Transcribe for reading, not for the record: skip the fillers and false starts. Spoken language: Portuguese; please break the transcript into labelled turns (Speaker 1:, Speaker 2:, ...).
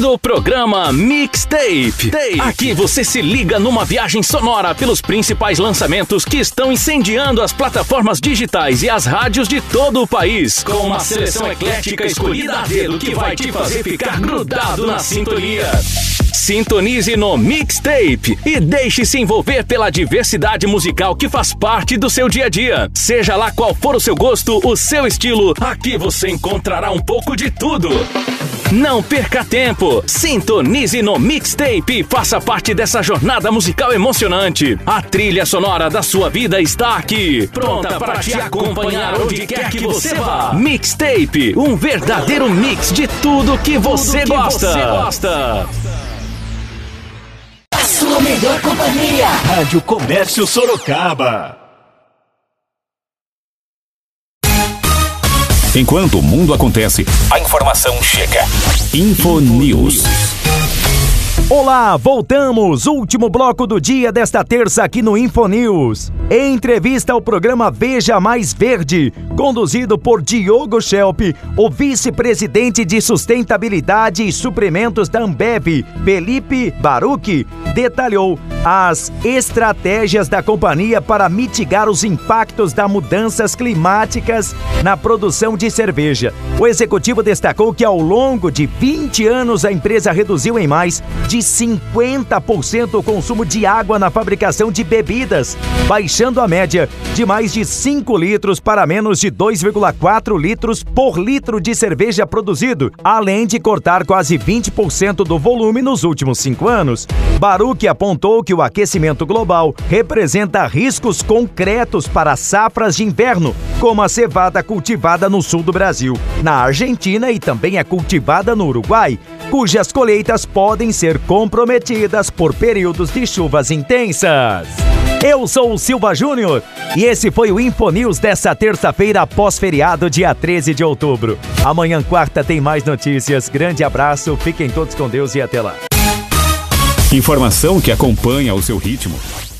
Speaker 1: do programa Mixtape. Aqui você se liga numa viagem sonora pelos principais lançamentos que estão incendiando as plataformas digitais e as rádios de todo o país, com uma seleção eclética escolhida a dedo que vai te fazer ficar grudado na sintonia. Sintonize no Mixtape e deixe-se envolver pela diversidade musical que faz parte do seu dia a dia. Seja lá qual for o seu gosto, o seu estilo, aqui você encontrará um pouco de tudo. Não perca tempo, sintonize no Mixtape e faça parte dessa jornada musical emocionante. A trilha sonora da sua vida está aqui, pronta para te acompanhar onde quer que você vá. Mixtape, um verdadeiro mix de tudo que você gosta.
Speaker 2: A sua melhor companhia.
Speaker 3: Rádio Comércio Sorocaba.
Speaker 4: Enquanto o mundo acontece, a informação chega. Infonews.
Speaker 5: Olá, voltamos! Último bloco do dia desta terça aqui no Infonews. Em entrevista ao programa Veja Mais Verde, conduzido por Diogo Schelp, o vice-presidente de Sustentabilidade e Suprimentos da Ambev, Felipe Baruch, detalhou as estratégias da companhia para mitigar os impactos das mudanças climáticas na produção de cerveja. O executivo destacou que ao longo de 20 anos a empresa reduziu em mais de 50% o consumo de água na fabricação de bebidas, baixando a média de mais de 5 litros para menos de 2,4 litros por litro de cerveja produzido, além de cortar quase 20% do volume nos últimos 5 anos. Baruch apontou que o aquecimento global representa riscos concretos para safras de inverno, como a cevada cultivada no sul do Brasil, na Argentina e também a cultivada no Uruguai, cujas colheitas podem ser comprometidas por períodos de chuvas intensas. Eu sou o Silva Júnior e esse foi o Infonews dessa terça-feira pós-feriado, dia 13 de outubro. Amanhã, quarta, tem mais notícias. Grande abraço, fiquem todos com Deus e até lá.
Speaker 4: Informação que acompanha o seu ritmo.